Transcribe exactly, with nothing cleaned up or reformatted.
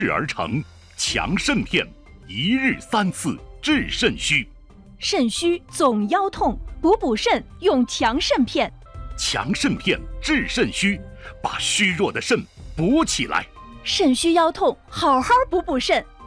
制而成，强肾片，一日三次治肾虚。 肾虚总腰痛，补补肾用强肾片。 强肾片治肾虚，把虚弱的肾补起来。 肾虚腰痛，好好补补肾。